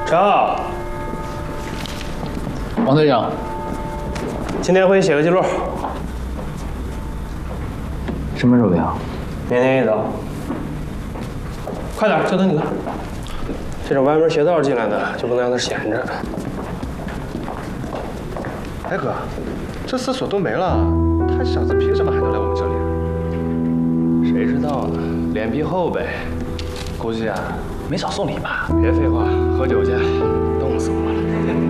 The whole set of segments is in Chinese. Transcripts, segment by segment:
成。 王队长， 今天回去写个记录。 什么时候表？ 明天一早。快点，就等你了。这种歪门邪道进来的，就不能让他闲着。 哎哥，这厕所都没了，他小子凭什么还能来我们这里？ 谁知道呢？脸皮厚呗。估计啊， 没少送礼吧？ 别废话，喝酒去，冻死我了。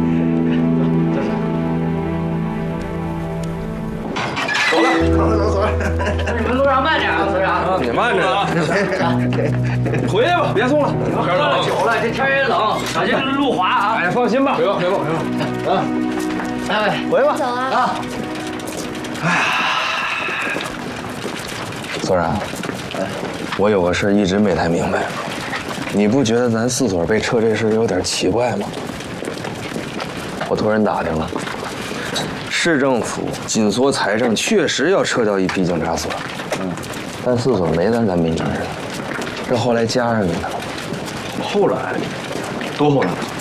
走了，走了。 你们路上慢点啊，队长。 你慢着啊！回去吧，别送了。 喝了酒了，这天也冷，小心路滑啊！ 哎，放心吧。回吧。啊， 哎， 回吧。 走啊！ 啊！ 索然，我有个事一直没太明白，你不觉得咱四所被撤这事有点奇怪吗？我托人打听了，市政府紧缩财政，确实要撤掉一批警察所，但四所没咱名儿，这后来加上去的。 后来，多后来？